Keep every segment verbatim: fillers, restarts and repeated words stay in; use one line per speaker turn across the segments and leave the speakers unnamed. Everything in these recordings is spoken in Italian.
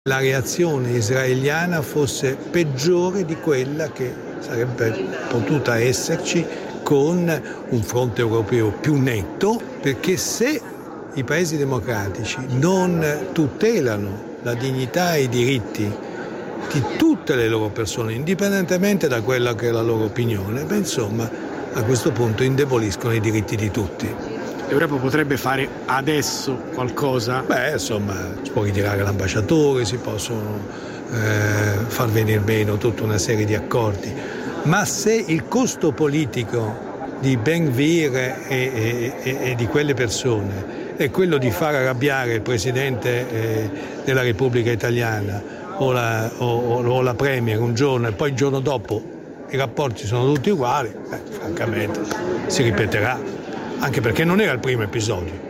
la reazione israeliana fosse peggiore di quella che sarebbe potuta esserci con un fronte europeo più netto, perché se i paesi democratici non tutelano la dignità e i diritti di tutte le loro persone, indipendentemente da quella che è la loro opinione, beh, insomma, a questo punto indeboliscono i diritti di tutti.
L'Europa potrebbe fare adesso qualcosa?
Beh, insomma, si può ritirare l'ambasciatore, si possono eh, far venire meno tutta una serie di accordi, ma se il costo politico di Ben Gvir e, e, e, e di quelle persone è quello di far arrabbiare il Presidente eh, della Repubblica Italiana o la, o, o la Premier un giorno e poi il giorno dopo i rapporti sono tutti uguali, beh, francamente si ripeterà. Anche perché non era il primo episodio.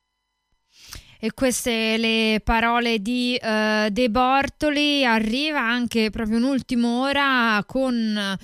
E queste le parole di uh, De Bortoli. Arriva anche proprio un'ultima ora con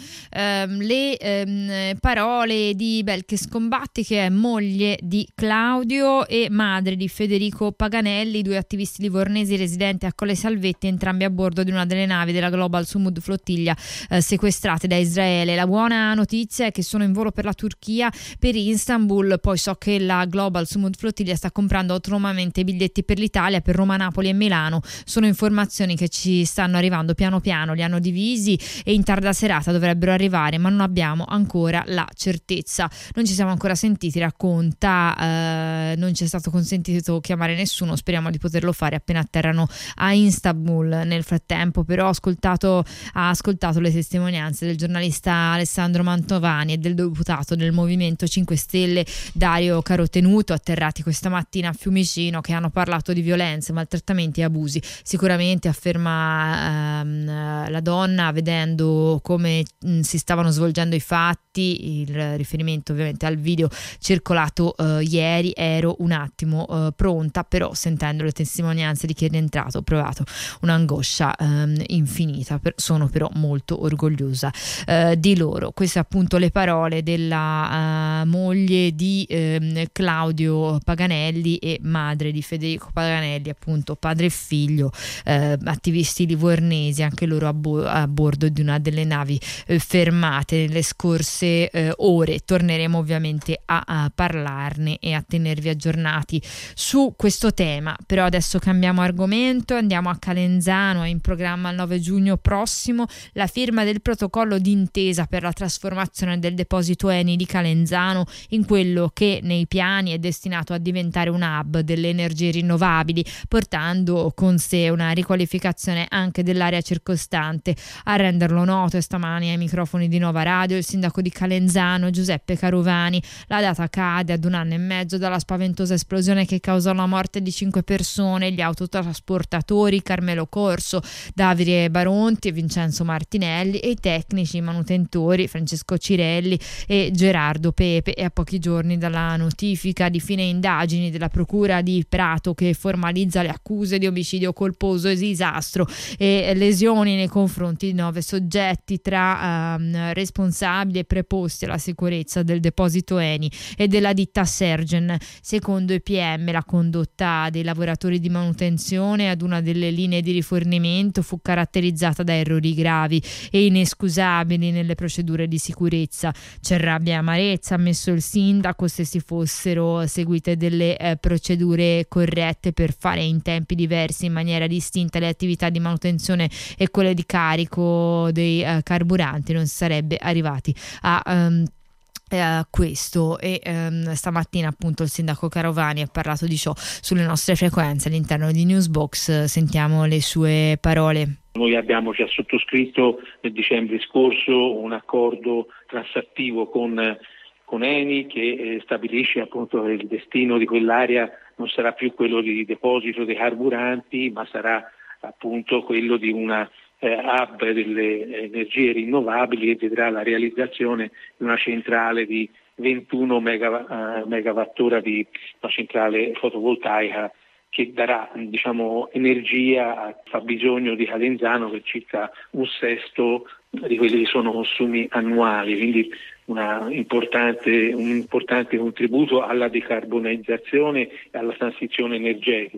uh, le um, parole di Belkis Combatti, che è moglie di Claudio e madre di Federico Paganelli, due attivisti livornesi residenti a Colle Salvetti, entrambi a bordo di una delle navi della Global Sumud Flottiglia uh, sequestrate da Israele. La buona notizia è che sono in volo per la Turchia, per Istanbul. Poi so che la Global Sumud Flottiglia sta comprando autonomamente biglietti per l'Italia, per Roma, Napoli e Milano. Sono informazioni che ci stanno arrivando piano piano, li hanno divisi e in tarda serata dovrebbero arrivare, ma non abbiamo ancora la certezza. Non ci siamo ancora sentiti, racconta, eh, non ci è stato consentito chiamare nessuno, speriamo di poterlo fare appena atterrano a Istanbul. Nel frattempo però ho ascoltato, ha ascoltato le testimonianze del giornalista Alessandro Mantovani e del deputato del Movimento cinque Stelle Dario Carotenuto, atterrati questa mattina a Fiumicino, che hanno parlato di violenze, maltrattamenti e abusi. Sicuramente, afferma ehm, la donna, vedendo come mh, si stavano svolgendo i fatti, il riferimento ovviamente al video circolato eh, ieri, ero un attimo eh, pronta, però sentendo le testimonianze di chi è entrato ho provato un'angoscia ehm, infinita, per, sono però molto orgogliosa eh, di loro. Queste appunto le parole della eh, moglie di ehm, Claudio Paganelli e madre di Federico Paganelli, appunto padre e figlio, eh, attivisti livornesi, anche loro a, bo- a bordo di una delle navi eh, fermate nelle scorse eh, ore. Torneremo ovviamente a, a parlarne e a tenervi aggiornati su questo tema, però adesso cambiamo argomento, andiamo a Calenzano. È in programma il nove giugno prossimo la firma del protocollo d'intesa per la trasformazione del deposito Eni di Calenzano in quello che nei piani è destinato a diventare un hub delle energie rinnovabili, portando con sé una riqualificazione anche dell'area circostante. A renderlo noto è stamani ai microfoni di Nova Radio il sindaco di Calenzano Giuseppe Carovani. La data cade ad un anno e mezzo dalla spaventosa esplosione che causò la morte di cinque persone, gli autotrasportatori Carmelo Corso, Davide Baronti e Vincenzo Martinelli e i tecnici manutentori Francesco Cirelli e Gerardo Pepe, e a pochi giorni dalla notifica di fine indagini della procura di Prato, che formalizza le accuse di omicidio colposo e disastro e lesioni nei confronti di nove soggetti, tra um, responsabili e preposti alla sicurezza del deposito Eni e della ditta Sergen. Secondo i P M, la condotta dei lavoratori di manutenzione ad una delle linee di rifornimento fu caratterizzata da errori gravi e inescusabili nelle procedure di sicurezza. C'è rabbia e amarezza, ha ammesso il sindaco, se si fossero seguite delle eh, procedure corrette per fare in tempi diversi, in maniera distinta, le attività di manutenzione e quelle di carico dei uh, carburanti, non si sarebbe arrivati a um, Uh, questo. E um, stamattina appunto il sindaco Carovani ha parlato di ciò sulle nostre frequenze all'interno di Newsbox. Sentiamo le sue parole.
Noi abbiamo già sottoscritto nel dicembre scorso un accordo transattivo con, con Eni che eh, stabilisce appunto che il destino di quell'area non sarà più quello di deposito dei carburanti, ma sarà appunto quello di una Eh, hub delle energie rinnovabili, e vedrà la realizzazione di una centrale di ventuno megawattora di una centrale fotovoltaica che darà diciamo energia a fabbisogno di Calenzano per circa un sesto di quelli che sono consumi annuali, quindi una importante, un importante contributo alla decarbonizzazione e alla transizione energetica.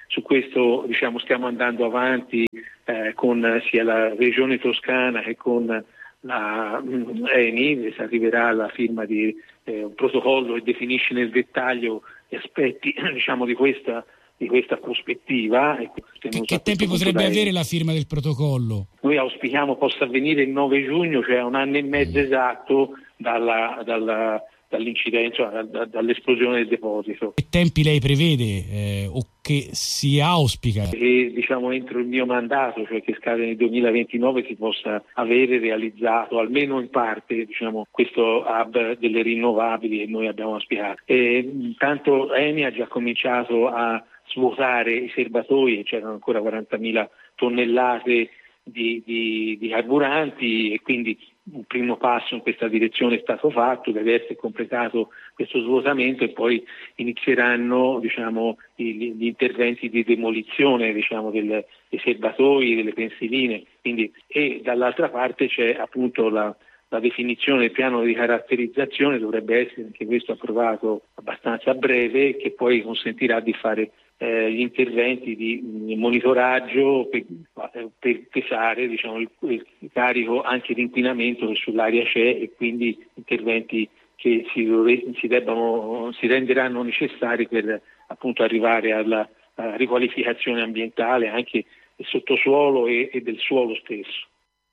su questo diciamo, stiamo andando avanti eh, con sia la Regione Toscana che con la mh, Eni. Si arriverà alla firma di eh, un protocollo che definisce nel dettaglio gli aspetti diciamo, di questa di questa prospettiva.
Che, che tempi potrebbe avere la firma del protocollo?
Noi auspichiamo possa avvenire il nove giugno, cioè un anno e mezzo mm. esatto dalla, dalla, dall'incidenza, da, dall'esplosione del deposito.
Che tempi lei prevede eh, o che si auspica?
Che diciamo entro il mio mandato, cioè che scade nel duemilaventinove, si possa avere realizzato almeno in parte diciamo, questo hub delle rinnovabili che noi abbiamo auspicato. E, intanto Eni ha già cominciato a svuotare i serbatoi, c'erano ancora quarantamila tonnellate di, di, di carburanti e quindi un primo passo in questa direzione è stato fatto, deve essere completato questo svuotamento e poi inizieranno diciamo, gli, gli interventi di demolizione diciamo, del, dei serbatoi, delle pensiline, quindi, e dall'altra parte c'è appunto la La definizione del piano di caratterizzazione, dovrebbe essere anche questo approvato abbastanza a breve, che poi consentirà di fare eh, gli interventi di monitoraggio per, per pesare diciamo, il, il carico anche di inquinamento che sull'aria c'è e quindi interventi che si, dove, si, debbano, si renderanno necessari per appunto arrivare alla, alla riqualificazione ambientale anche del sottosuolo e, e del suolo stesso.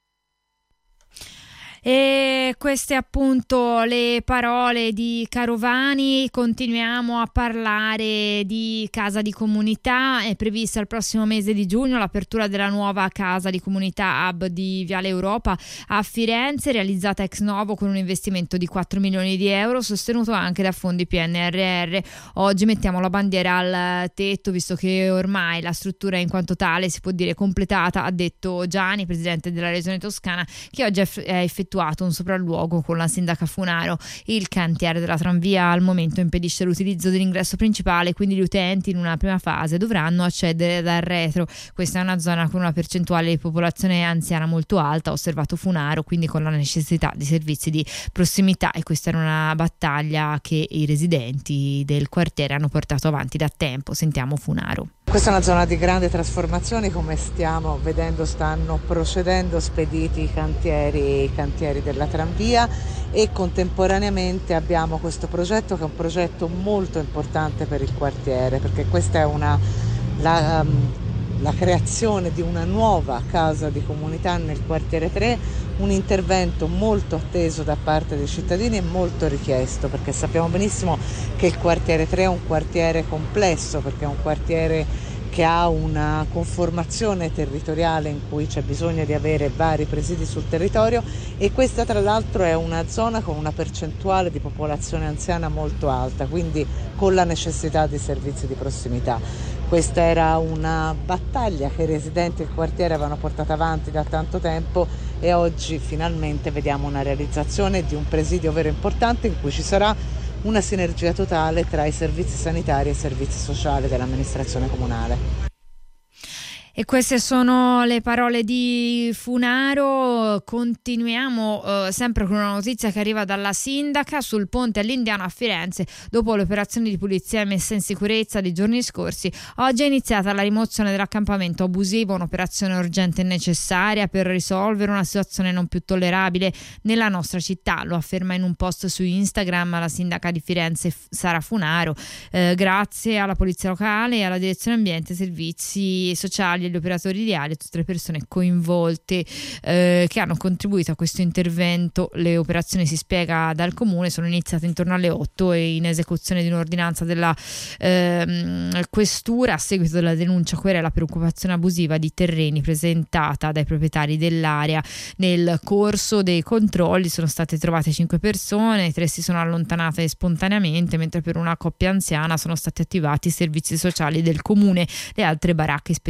E queste appunto le parole di Carovani. Continuiamo a parlare di casa di comunità. È prevista il prossimo mese di giugno l'apertura della nuova casa di comunità hub di Viale Europa a Firenze, realizzata ex novo con un investimento di quattro milioni di euro, sostenuto anche da fondi P N R R. Oggi mettiamo la bandiera al tetto, visto che ormai la struttura in quanto tale si può dire completata, ha detto Giani, presidente della Regione Toscana, che oggi ha effettuato un sopralluogo con la sindaca Funaro. Il cantiere della tranvia al momento impedisce l'utilizzo dell'ingresso principale, quindi gli utenti in una prima fase dovranno accedere dal retro. Questa è una zona con una percentuale di popolazione anziana molto alta, ha osservato Funaro, quindi con la necessità di servizi di prossimità, e questa era una battaglia che i residenti del quartiere hanno portato avanti da tempo. Sentiamo Funaro.
Questa è una zona di grande trasformazione, come stiamo vedendo stanno procedendo spediti i cantieri, i cantieri della tranvia, e contemporaneamente abbiamo questo progetto che è un progetto molto importante per il quartiere, perché questa è una la, la creazione di una nuova casa di comunità nel quartiere tre, un intervento molto atteso da parte dei cittadini e molto richiesto, perché sappiamo benissimo che il quartiere tre è un quartiere complesso, perché è un quartiere che ha una conformazione territoriale in cui c'è bisogno di avere vari presidi sul territorio, e questa tra l'altro è una zona con una percentuale di popolazione anziana molto alta, quindi con la necessità di servizi di prossimità. Questa era una battaglia che i residenti del quartiere avevano portato avanti da tanto tempo, e oggi finalmente vediamo una realizzazione di un presidio vero e importante in cui ci sarà una sinergia totale tra i servizi sanitari e i servizi sociali dell'amministrazione comunale.
E queste sono le parole di Funaro. Continuiamo eh, sempre con una notizia che arriva dalla sindaca sul ponte all'Indiano a Firenze. Dopo le operazioni di pulizia messa in sicurezza dei giorni scorsi, oggi è iniziata la rimozione dell'accampamento abusivo, un'operazione urgente e necessaria per risolvere una situazione non più tollerabile nella nostra città. Lo afferma in un post su Instagram la sindaca di Firenze Sara Funaro. Eh, grazie alla polizia locale e alla direzione ambiente, servizi sociali, gli operatori ideali e tutte le persone coinvolte eh, che hanno contribuito a questo intervento. Le operazioni, si spiega dal comune, sono iniziate intorno alle otto e in esecuzione di un'ordinanza della eh, questura a seguito della denuncia querela per occupazione abusiva di terreni presentata dai proprietari dell'area. Nel corso dei controlli sono state trovate cinque persone, tre si sono allontanate spontaneamente, mentre per una coppia anziana sono stati attivati i servizi sociali del comune. Le altre baracche ispezionate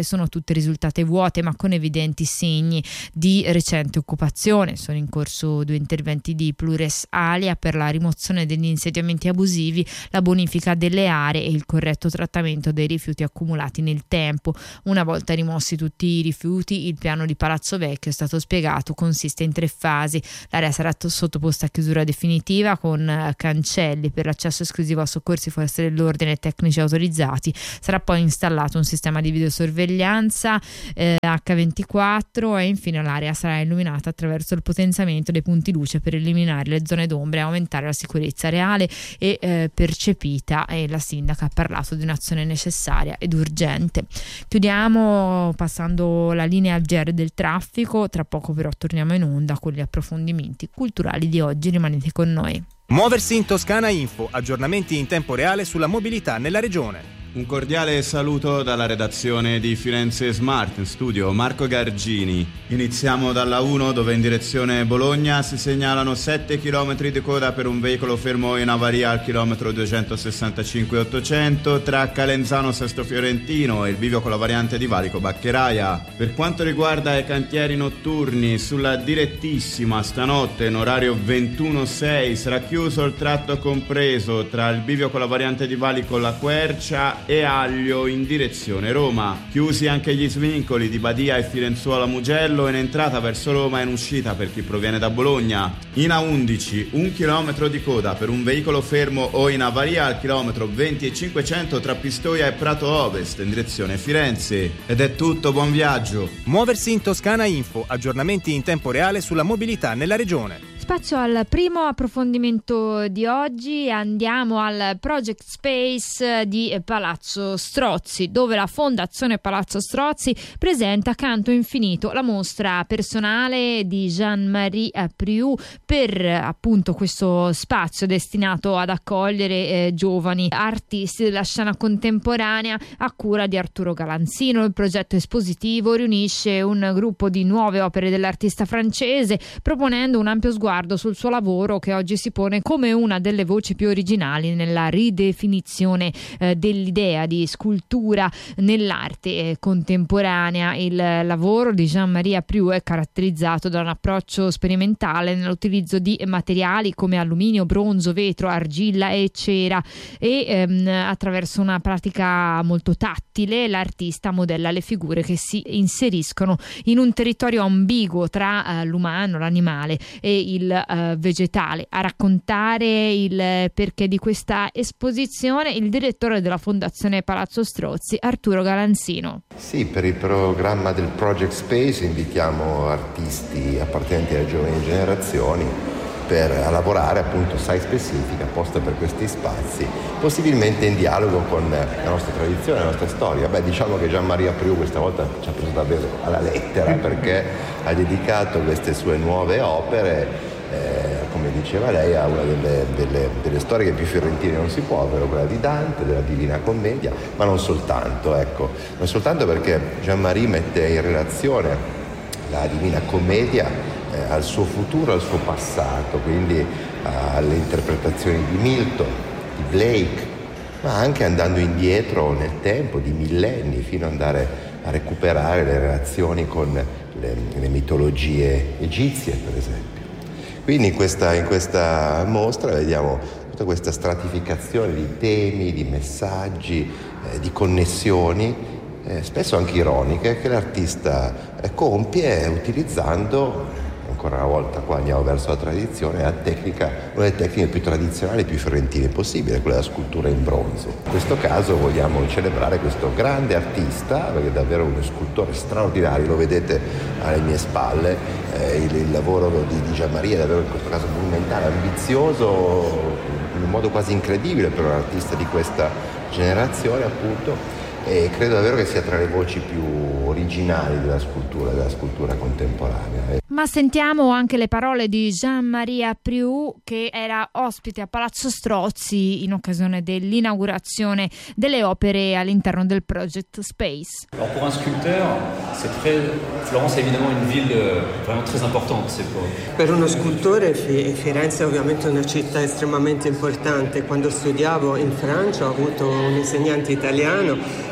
strade sono tutte risultate vuote, ma con evidenti segni di recente occupazione. Sono in corso due interventi di Plures Alia per la rimozione degli insediamenti abusivi, la bonifica delle aree e il corretto trattamento dei rifiuti accumulati nel tempo. Una volta rimossi tutti i rifiuti, il piano di Palazzo Vecchio, è stato spiegato, consiste in tre fasi. L'area sarà sottoposta a chiusura definitiva con cancelli per l'accesso esclusivo a soccorsi, forze dell'ordine e tecnici autorizzati. Sarà poi installato un sistema di videosorveglianza eh, acca ventiquattro e infine l'area sarà illuminata attraverso il potenziamento dei punti luce per eliminare le zone d'ombra e aumentare la sicurezza reale e eh, percepita. E la sindaca ha parlato di un'azione necessaria ed urgente. Chiudiamo passando la linea al G R del traffico, tra poco però torniamo in onda con gli approfondimenti culturali di oggi. Rimanete con noi.
Muoversi in Toscana Info, aggiornamenti in tempo reale sulla mobilità nella regione.
Un cordiale saluto dalla redazione di Firenze Smart, in studio Marco Gargini. Iniziamo dalla uno, dove in direzione Bologna si segnalano sette chilometri di coda per un veicolo fermo in avaria al chilometro duecentosessantacinque ottocento tra Calenzano Sesto Fiorentino e il bivio con la variante di Valico Baccheraia. Per quanto riguarda i cantieri notturni, sulla direttissima stanotte in orario ventuno sei sarà chiuso il tratto compreso tra il bivio con la variante di Valico La Quercia e Aglio in direzione Roma. Chiusi anche gli svincoli di Badia e Firenzuola Mugello in entrata verso Roma e in uscita per chi proviene da Bologna. In A undici un chilometro di coda per un veicolo fermo o in avaria al chilometro venti e cinquecento tra Pistoia e Prato Ovest in direzione Firenze. Ed è tutto, buon viaggio.
Muoversi in Toscana Info, aggiornamenti in tempo reale sulla mobilità nella regione.
Spazio al primo approfondimento di oggi, andiamo al Project Space di Palazzo Strozzi, dove la Fondazione Palazzo Strozzi presenta Canto Infinito, la mostra personale di Jean-Marie Apriou per appunto questo spazio destinato ad accogliere eh, giovani artisti della scena contemporanea a cura di Arturo Galanzino. Il progetto espositivo riunisce un gruppo di nuove opere dell'artista francese, proponendo un ampio sguardo sul suo lavoro, che oggi si pone come una delle voci più originali nella ridefinizione eh, dell'idea di scultura nell'arte eh, contemporanea. Il lavoro di Jean-Marie Apriou è caratterizzato da un approccio sperimentale nell'utilizzo di materiali come alluminio, bronzo, vetro, argilla e cera e ehm, attraverso una pratica molto tattile l'artista modella le figure che si inseriscono in un territorio ambiguo tra eh, l'umano, l'animale e il Uh, vegetale. A raccontare il perché di questa esposizione il direttore della Fondazione Palazzo Strozzi, Arturo Galanzino.
Sì, per il programma del Project Space invitiamo artisti appartenenti alle giovani generazioni per a lavorare appunto site specifica apposta per questi spazi, possibilmente in dialogo con la nostra tradizione, la nostra storia. Beh, diciamo che Jean-Marie Apriou questa volta ci ha preso davvero alla lettera, perché ha dedicato queste sue nuove opere Eh, come diceva lei, a una delle, delle, delle storie che più fiorentine non si può, ovvero quella di Dante, della Divina Commedia, ma non soltanto, ecco, non soltanto perché Jean-Marie mette in relazione la Divina Commedia eh, al suo futuro, al suo passato, quindi eh, alle interpretazioni di Milton, di Blake, ma anche andando indietro nel tempo, di millenni, fino ad andare a recuperare le relazioni con le, le mitologie egizie, per esempio. Quindi in questa, in questa mostra vediamo tutta questa stratificazione di temi, di messaggi, eh, di connessioni, eh, spesso anche ironiche, che l'artista eh, compie utilizzando, ancora una volta qua andiamo verso la tradizione, la tecnica, una delle tecniche più tradizionali e più fiorentine possibile, quella della scultura in bronzo. In questo caso vogliamo celebrare questo grande artista, perché è davvero uno scultore straordinario, lo vedete alle mie spalle, eh, il, il lavoro di, di Jean-Marie è davvero in questo caso monumentale, ambizioso, in un modo quasi incredibile per un artista di questa generazione appunto, e credo davvero che sia tra le voci più originali della scultura, della scultura contemporanea.
Ma sentiamo anche le parole di Jean-Marie Apriou, che era ospite a Palazzo Strozzi in occasione dell'inaugurazione delle opere all'interno del Project Space.
Alors pour un sculpteur, c'est très Florence è évidemment une ville vraiment très importante, c'est pour...
Per uno scultore Firenze è ovviamente una città estremamente importante. Quando studiavo in Francia ho avuto un insegnante italiano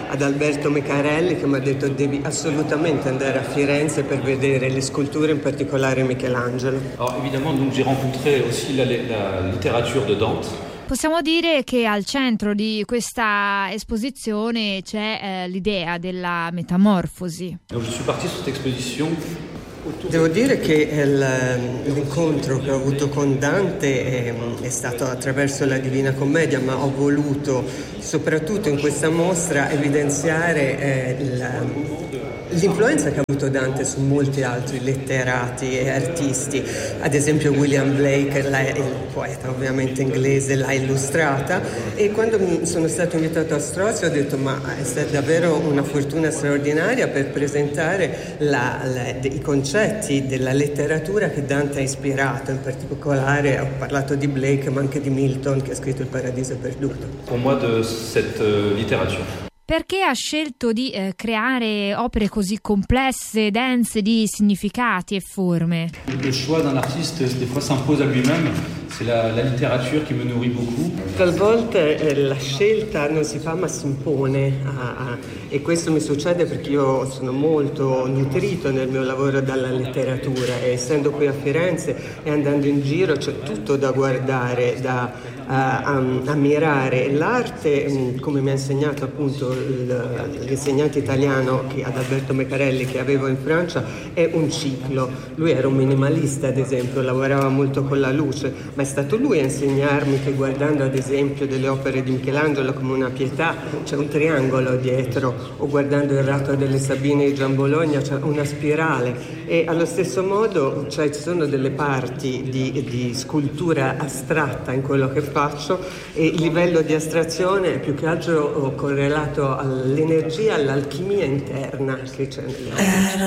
ad Alberto Mecarelli, che mi ha detto devi assolutamente andare a Firenze per vedere le sculture, in particolare Michelangelo.
Alors évidemment, donc j'ai rencontré aussi la, la littérature de Dante.
Possiamo dire che al centro di questa esposizione c'è eh, l'idea della metamorfosi.
Donc je suis parti sur cette exposition.
Devo dire che l'incontro che ho avuto con Dante è, è stato attraverso la Divina Commedia, ma ho voluto soprattutto in questa mostra evidenziare eh, la, l'influenza che ha avuto Dante su molti altri letterati e artisti. Ad esempio William Blake, il poeta ovviamente inglese, l'ha illustrata, e quando sono stato invitato a Strozzi ho detto ma è stata davvero una fortuna straordinaria per presentare la, la, i concetti della letteratura che Dante ha ispirato. In particolare ho parlato di Blake ma anche di Milton, che ha scritto Il Paradiso Perduto.
Pour moi de cette uh, littérature.
Perché ha scelto di eh, creare opere così complesse, dense di significati e forme?
Le choix d'un artiste des fois s'impose à lui-même, c'est la, la littérature qui me nourrit beaucoup.
Talvolta eh, la scelta non si fa ma si impone, a, a, e questo mi succede perché io sono molto nutrito nel mio lavoro dalla letteratura, e essendo qui a Firenze e andando in giro c'è tutto da guardare, da a, a, ammirare. L'arte, come mi ha insegnato appunto l'insegnante italiano che, ad Alberto Mecarelli, che avevo in Francia, è un ciclo. Lui era un minimalista, ad esempio, lavorava molto con la luce, ma è stato lui a insegnarmi che guardando ad esempio delle opere di Michelangelo come una Pietà c'è un triangolo dietro, o guardando il Ratto delle Sabine di Gian Bologna c'è una spirale, e allo stesso modo cioè, ci sono delle parti di, di scultura astratta in quello che faccio, e il livello di astrazione è più che altro correlato all'energia, all'alchimia interna che c'è nelle opere.